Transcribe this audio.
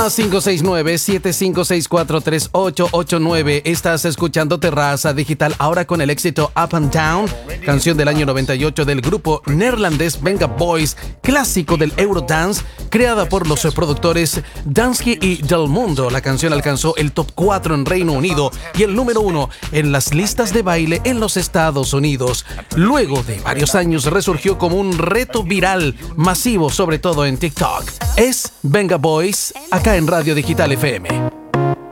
Más 569-7564-3889. Estás escuchando Terraza Digital ahora con el éxito Up and Down, canción del año 98 del grupo neerlandés Venga Boys, clásico del Eurodance, creada por los productores Dansky y Del Mundo. La canción alcanzó el top 4 en Reino Unido y el número 1 en las listas de baile en los Estados Unidos. Luego de varios años resurgió como un reto viral masivo, sobre todo en TikTok. Es Venga Boys, acá en Radio Digital FM.